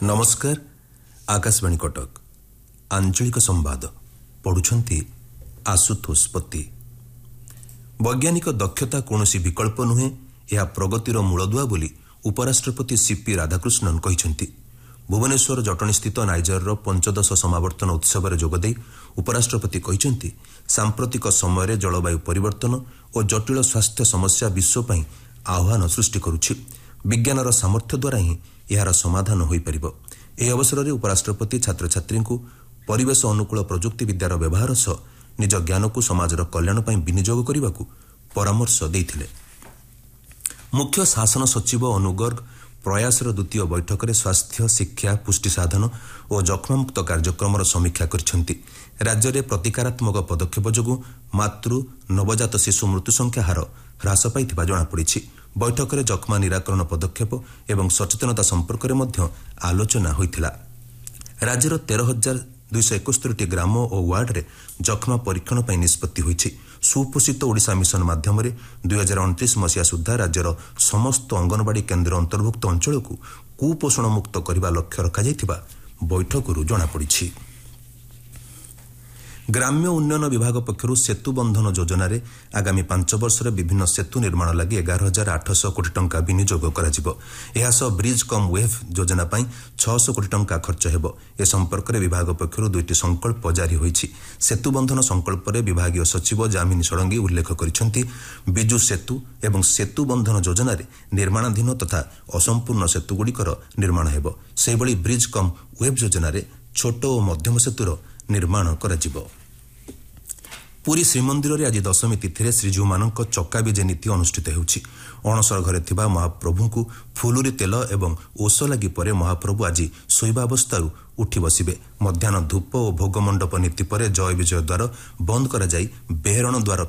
नमस्कार आकाशवाणी कटक आंचलिक संवाद पढ़ुछंती आशुतोष पति। वैज्ञानिक दक्षता कौनसी विकल्प नुहे, यह प्रगतिर मूलदुआ बोली उपराष्ट्रपति सीपी राधाकृष्णन कहिछंती। भुवनेश्वर जटणी स्थित नाइजर 15 समावर्तन उत्सव में जोगदे उपराष्ट्रपति कहिछंती सांप्रतिक समय जलवायु परिवर्तन और जटिल स्वास्थ्य समस्या विश्व पई आह्वान सृष्टि करुछि। विज्ञानर सामर्थ्य द्वारा ही यार समाधान होई परिबो। एही अवसर में उपराष्ट्रपति छात्र छात्री को परिवेश अनुकूल प्रजुक्ति विद्यार व्यवहार सह निज ज्ञान को समाजर कल्याण पई विनियोग करने को परामर्श देथिले। मुख्य शासन सचिव अनु गर्ग प्रयासर द्वितीय बैठक में स्वास्थ्य शिक्षा पुष्टि साधन और जख्मामुक्त कार्यक्रम समीक्षा करिसेंती। राज्य में प्रतिकारात्मक पदक्षेप जोगु मातृ नवजात शिशु मृत्यु संख्या हार ह्रास पाइथिबा जଣାपड़िछि। बैठक में जख्मा निराकरण पदक्षेप एवं सचेतनता संपर्क में मध्य आलोचना होइथिला। राज्यर 13,271 ग्राम और वार्ड रे जख्मा परीक्षण पर निष्पत्ति होइछि। सुपोषित ओडिशा मिशन माध्यम 2029 मसीहा सुधा राज्यर समस्त अंगनवाड़ी केन्द्र अंतर्भुक्त अंचल को कुपोषण मुक्त करने लक्ष्य रखा बैठक जଣାपड़िछि। ग्राम्य उन्नयन विभाग पक्षर सेतु बंधन योजना रे आगामी 5 वर्ष विभिन्न सेतु निर्माण लगी 11,800 कोटी टंका विनियोग कर ब्रिज कम वेव योजना पाई 600 कोटी टंका खर्च हेबो। ए संपर्क में विभाग पक्षर 2टी संकल्प जारी होईछि। सेतु बंधन संकल्प में विभागीय सचिव जामिनी षडंगी उल्लेख करिसेंती बिजु सेतु एवं सेतु बंधन योजना रे निर्माणाधीन तथा असंपूर्ण सेतुगुड़िकर निर्माण हेबो। सेहिभଳି ब्रिज कम वेव योजना रे छोट और मध्यम सेतुर निर्माण कराजिबो। पुरी श्रीमंदिर में आज दशमी तिथि श्रीजीव मानक चक्काविजे नीति अनुष्ठित होउछि। अणसर घरे थिबा महाप्रभु को फुलुरी तेल एवं ओष लगी परे महाप्रभु आज शोइबा अवस्था उठी बसिबे। मध्याह्न धूप और भोग मंडप नीति पर जय विजय द्वार बंद करा जाई बेहरण द्वार